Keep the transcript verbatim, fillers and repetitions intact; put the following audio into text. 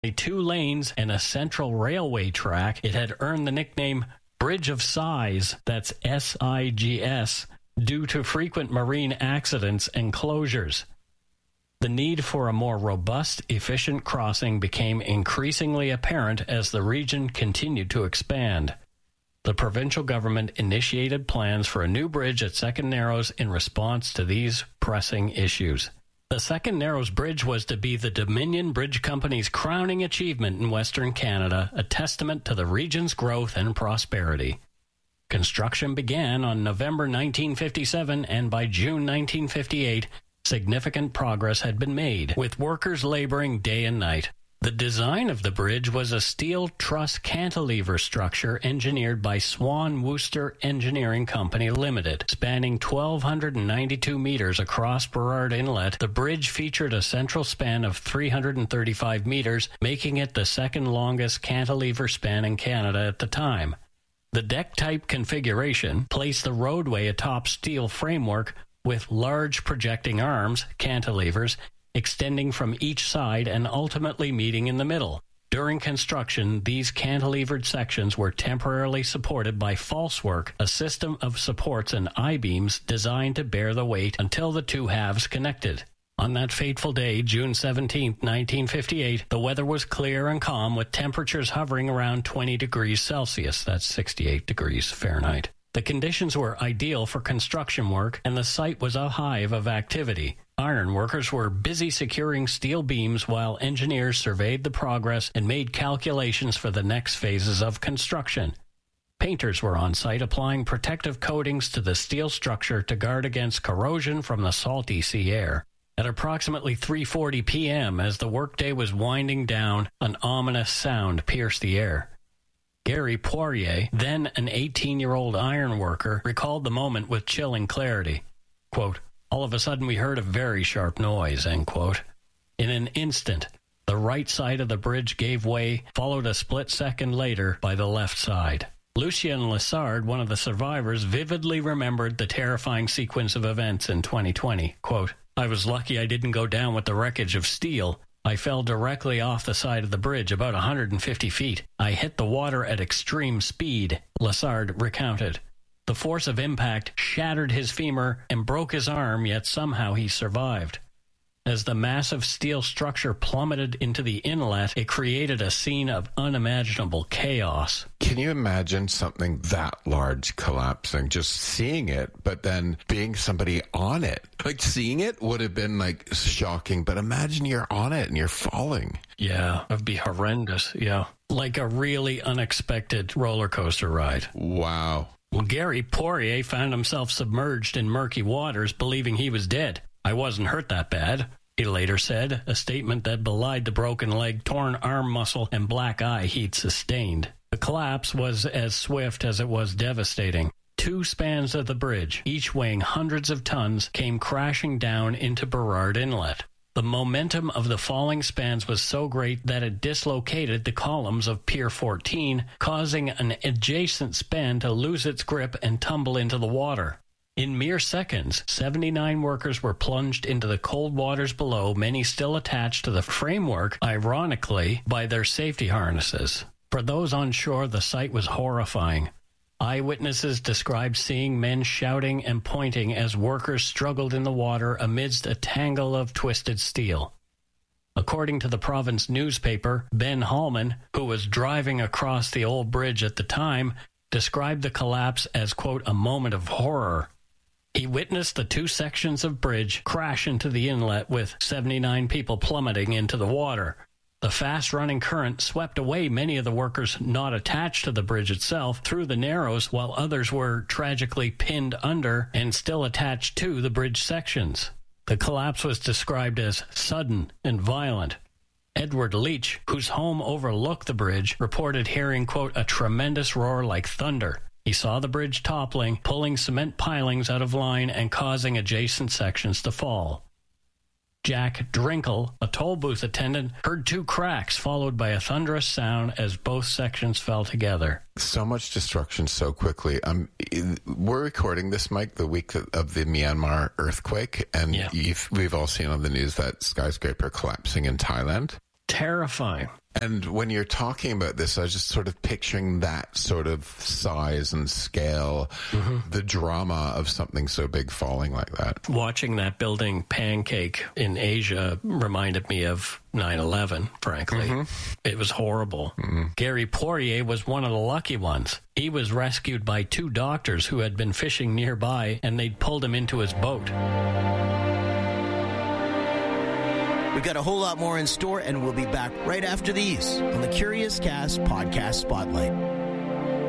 two lanes and a central railway track, it had earned the nickname Bridge of Sighs, that's S I G S, due to frequent marine accidents and closures. The need for a more robust, efficient crossing became increasingly apparent as the region continued to expand. The provincial government initiated plans for a new bridge at Second Narrows in response to these pressing issues. The Second Narrows Bridge was to be the Dominion Bridge Company's crowning achievement in Western Canada, a testament to the region's growth and prosperity. Construction began on November nineteen fifty-seven, and by June nineteen fifty-eight, significant progress had been made, with workers laboring day and night. The design of the bridge was a steel truss cantilever structure engineered by Swan Worcester Engineering Company Limited. Spanning one thousand two hundred ninety-two meters across Burrard Inlet, the bridge featured a central span of three hundred thirty-five meters, making it the second longest cantilever span in Canada at the time. The deck-type configuration placed the roadway atop steel framework with large projecting arms, cantilevers, extending from each side and ultimately meeting in the middle. During construction, these cantilevered sections were temporarily supported by falsework, a system of supports and I-beams designed to bear the weight until the two halves connected. On that fateful day, June seventeenth, nineteen fifty-eight, the weather was clear and calm with temperatures hovering around twenty degrees Celsius, that's sixty-eight degrees Fahrenheit. The conditions were ideal for construction work, and the site was a hive of activity. Iron workers were busy securing steel beams while engineers surveyed the progress and made calculations for the next phases of construction. Painters were on site applying protective coatings to the steel structure to guard against corrosion from the salty sea air. At approximately three forty p.m., as the workday was winding down, an ominous sound pierced the air. Gary Poirier, then an eighteen-year-old iron worker, recalled the moment with chilling clarity. Quote, "All of a sudden we heard a very sharp noise," end quote. In an instant, the right side of the bridge gave way, followed a split second later by the left side. Lucien Lessard, one of the survivors, vividly remembered the terrifying sequence of events in twenty twenty. Quote, "I was lucky I didn't go down with the wreckage of steel. I fell directly off the side of the bridge, about one hundred fifty feet. I hit the water at extreme speed," Lessard recounted. The force of impact shattered his femur and broke his arm, yet somehow he survived. As the massive steel structure plummeted into the inlet, it created a scene of unimaginable chaos. Can you imagine something that large collapsing? Just seeing it, but then being somebody on it. Like, seeing it would have been, like, shocking, but imagine you're on it and you're falling. Yeah, it'd be horrendous, yeah. Like a really unexpected roller coaster ride. Wow. Well, Gary Poirier found himself submerged in murky waters, believing he was dead. "I wasn't hurt that bad," he later said, a statement that belied the broken leg, torn arm muscle, and black eye he'd sustained. The collapse was as swift as it was devastating. Two spans of the bridge, each weighing hundreds of tons, came crashing down into Burrard Inlet. The momentum of the falling spans was so great that it dislocated the columns of Pier fourteen, causing an adjacent span to lose its grip and tumble into the water. In mere seconds, seventy-nine workers were plunged into the cold waters below, many still attached to the framework, ironically, by their safety harnesses. For those on shore, the sight was horrifying. Eyewitnesses described seeing men shouting and pointing as workers struggled in the water amidst a tangle of twisted steel. According to the province newspaper, Ben Hallman, who was driving across the old bridge at the time, described the collapse as, quote, "a moment of horror." He witnessed the two sections of bridge crash into the inlet with seventy-nine people plummeting into the water. The fast-running current swept away many of the workers not attached to the bridge itself through the Narrows, while others were tragically pinned under and still attached to the bridge sections. The collapse was described as sudden and violent. Edward Leach, whose home overlooked the bridge, reported hearing, quote, "a tremendous roar like thunder." He saw the bridge toppling, pulling cement pilings out of line and causing adjacent sections to fall. Jack Drinkle, a toll booth attendant, heard two cracks followed by a thunderous sound as both sections fell together. So much destruction so quickly. Um, we're recording this, Mike, the week of the Myanmar earthquake, and yeah. you've, we've all seen on the news that skyscraper collapsing in Thailand. Terrifying. And when you're talking about this, I was just sort of picturing that sort of size and scale, mm-hmm. the drama of something so big falling like that. Watching that building pancake in Asia reminded me of nine eleven, frankly. Mm-hmm. It was horrible. Mm-hmm. Gary Poirier was one of the lucky ones. He was rescued by two doctors who had been fishing nearby, and they'd pulled him into his boat. We've got a whole lot more in store, and we'll be back right after these on the Curious Cast Podcast Spotlight.